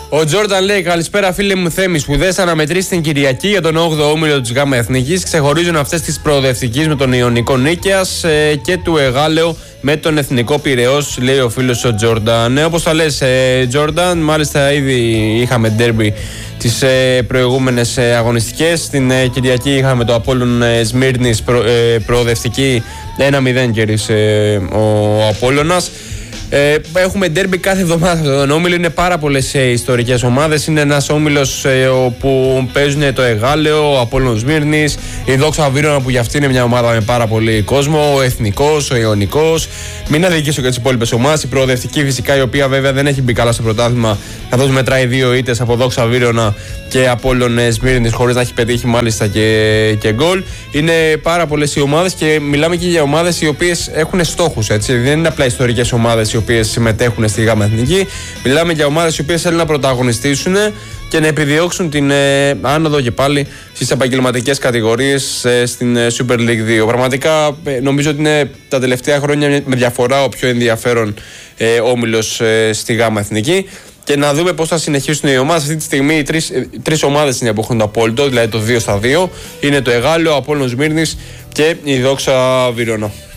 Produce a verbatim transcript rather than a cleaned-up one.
Ο Τζόρνταν λέει: Καλησπέρα, φίλε μου Θέμη. Σπουδές αναμετρήσει την Κυριακή για τον όγδοο όμιλο της ΓΑΜΑ Εθνικής. Ξεχωρίζουν αυτές της προοδευτικής με τον Ιωνικό Νίκαιας ε, και του Εγάλεο με τον Εθνικό Πειραιώς, λέει ο φίλος ο Τζόρνταν. Ε, όπως τα λες, ε, Τζόρνταν, μάλιστα ήδη είχαμε ντέρμπι τις ε, προηγούμενες ε, αγωνιστικές. Την ε, Κυριακή είχαμε το Απόλλων ε, Σμύρνης προ, ε, προοδευτική ένα μηδέν κέρδισε ε, ο Απόλλωνας. Ε, έχουμε ντέρμπι κάθε εβδομάδα στον όμιλο. Είναι πάρα πολλές ε, ιστορικές ομάδες. Είναι ένας όμιλος ε, όπου παίζουν το Εγάλεο, ο Απόλλων Σμύρνης, η Δόξα Βύρωνα που για αυτή είναι μια ομάδα με πάρα πολύ κόσμο, ο Εθνικός, ο Ιωνικός. Μην αδικήσω και τις υπόλοιπες ομάδες. Η προοδευτική φυσικά, η οποία βέβαια δεν έχει μπει καλά στο πρωτάθλημα, καθώς μετράει δύο ήττες από Δόξα Βύρωνα και Απόλλων Σμύρνης, χωρίς να έχει πετύχει μάλιστα και, και γκολ. Είναι πάρα πολλές οι ομάδες και μιλάμε και για ομάδες οι οποίες έχουν στόχους. Έτσι. Δεν είναι απλά ιστορικές ομάδες οι οποίες συμμετέχουν στη ΓΑΜΑ Εθνική. Μιλάμε για ομάδες οι οποίες θέλουν να πρωταγωνιστήσουν και να επιδιώξουν την ε, άνοδο και πάλι στις επαγγελματικές κατηγορίες ε, στην ε, Super League δύο. Πραγματικά ε, νομίζω ότι είναι τα τελευταία χρόνια με διαφορά ο πιο ενδιαφέρον ε, όμιλος ε, στη ΓΑΜΑ Εθνική. Και να δούμε πώς θα συνεχίσουν οι ομάδες. Αυτή τη στιγμή οι τρεις, τρεις ομάδες είναι που έχουν το απόλυτο, δηλαδή το δύο στα δύο. Είναι το Εγάλεο, ο Απόλλων Σμύρνης και η Δόξα Βύρωνα.